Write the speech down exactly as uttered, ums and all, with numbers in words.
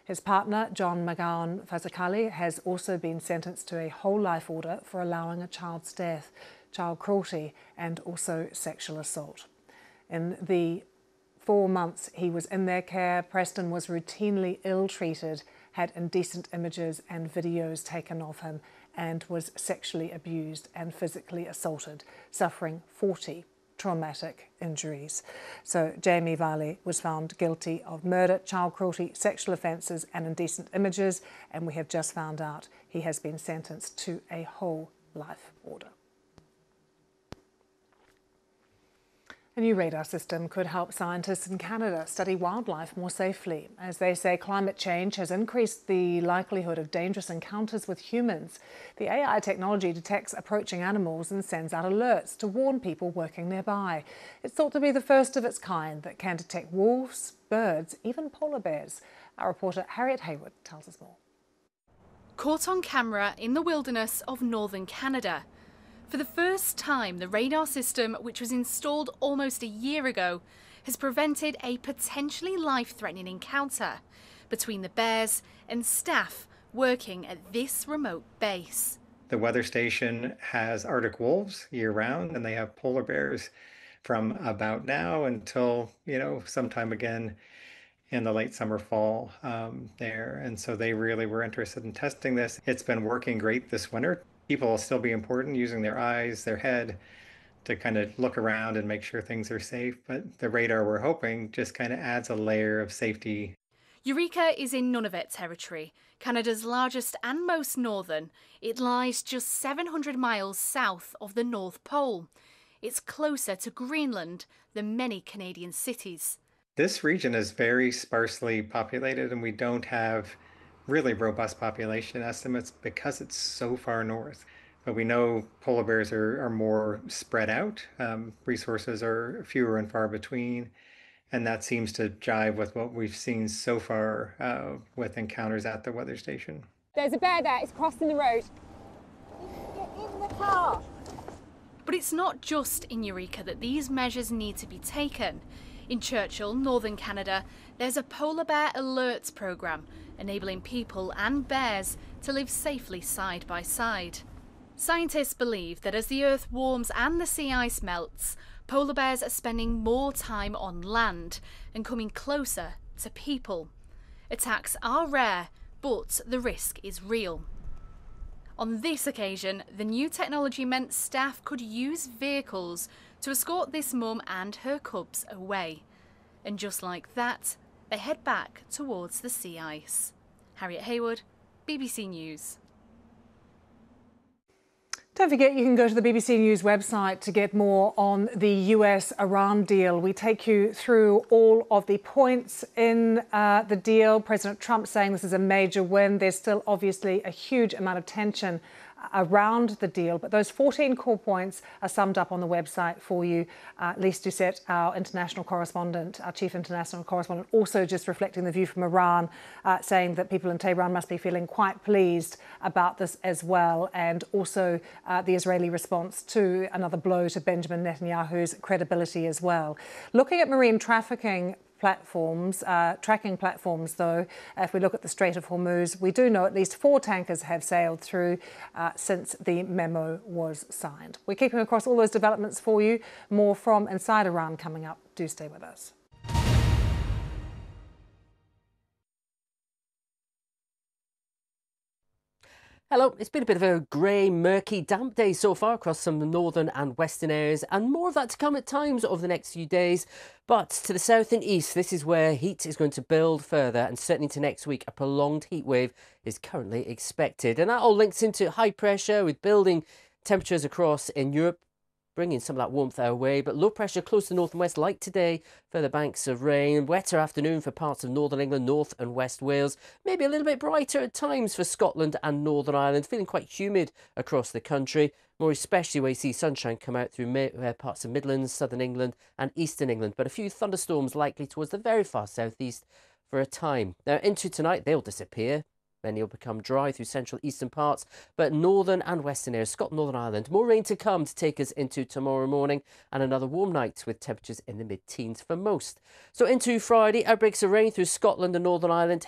His partner, John McGowan Fazakali, has also been sentenced to a whole life order for allowing a child's death, child cruelty and also sexual assault. In the four months he was in their care, Preston was routinely ill-treated, had indecent images and videos taken of him, and was sexually abused and physically assaulted, suffering forty traumatic injuries. So Jamie Varley was found guilty of murder, child cruelty, sexual offences and indecent images, and we have just found out he has been sentenced to a whole life order. A new radar system could help scientists in Canada study wildlife more safely. As they say, climate change has increased the likelihood of dangerous encounters with humans. The A I technology detects approaching animals and sends out alerts to warn people working nearby. It's thought to be the first of its kind that can detect wolves, birds, even polar bears. Our reporter Harriet Hayward tells us more. Caught on camera in the wilderness of northern Canada. For the first time, the radar system, which was installed almost a year ago, has prevented a potentially life-threatening encounter between the bears and staff working at this remote base. The weather station has Arctic wolves year-round, and they have polar bears from about now until, you know, sometime again in the late summer, fall um, there. And so they really were interested in testing this. It's been working great this winter. People will still be important, using their eyes, their head, to kind of look around and make sure things are safe. But the radar, we're hoping, just kind of adds a layer of safety. Eureka is in Nunavut territory, Canada's largest and most northern. It lies just seven hundred miles south of the North Pole. It's closer to Greenland than many Canadian cities. This region is very sparsely populated, and we don't have really robust population estimates because it's so far north. But we know polar bears are, are more spread out. Um, resources are fewer and far between. And that seems to jive with what we've seen so far uh, with encounters at the weather station. There's a bear there, it's crossing the road. Get in the car. But it's not just in Eureka that these measures need to be taken. In Churchill, northern Canada, there's a polar bear alerts programme enabling people and bears to live safely side by side. Scientists believe that as the earth warms and the sea ice melts, polar bears are spending more time on land and coming closer to people. Attacks are rare, but the risk is real. On this occasion, the new technology meant staff could use vehicles to escort this mum and her cubs away. And just like that, they head back towards the sea ice. Harriet Hayward, B B C News. Don't forget you can go to the B B C News website to get more on the U S Iran deal. We take you through all of the points in uh, the deal. President Trump saying this is a major win. There's still obviously a huge amount of tension around the deal, but those fourteen core points are summed up on the website for you. Uh, Lise Doucette, our international correspondent, our chief international correspondent, also just reflecting the view from Iran, uh, saying that people in Tehran must be feeling quite pleased about this as well, and also uh, the Israeli response to another blow to Benjamin Netanyahu's credibility as well. Looking at marine trafficking platforms, uh, tracking platforms though, if we look at the Strait of Hormuz, we do know at least four tankers have sailed through uh, since the memo was signed. We're keeping across all those developments for you. More from Inside Iran coming up. Do stay with us. Hello, it's been a bit of a grey, murky, damp day so far across some of the northern and western areas, and more of that to come at times over the next few days. But to the south and east, this is where heat is going to build further, and certainly into next week, a prolonged heat wave is currently expected. And that all links into high pressure with building temperatures across in Europe, bringing some of that warmth our way, but low pressure close to the north and west like today, further banks of rain, wetter afternoon for parts of northern England, north and west Wales, maybe a little bit brighter at times for Scotland and Northern Ireland, feeling quite humid across the country, more especially where you see sunshine come out through uh, parts of Midlands, southern England and eastern England, but a few thunderstorms likely towards the very far southeast for a time. Now into tonight, they'll disappear. Many will become dry through central eastern parts, but northern and western areas, Scotland, Northern Ireland, more rain to come to take us into tomorrow morning, and another warm night with temperatures in the mid-teens for most. So into Friday, outbreaks of rain through Scotland and Northern Ireland,